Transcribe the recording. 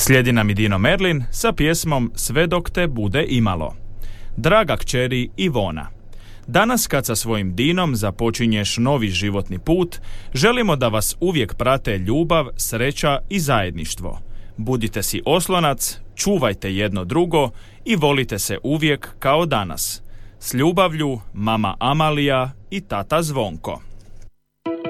Slijedi nam i Dino Merlin sa pjesmom Sve dok te bude imalo. Draga kćeri Ivona, danas kad sa svojim Dinom započinješ novi životni put, želimo da vas uvijek prate ljubav, sreća i zajedništvo. Budite si oslonac, čuvajte jedno drugo i volite se uvijek kao danas. S ljubavlju, mama Amalija i tata Zvonko.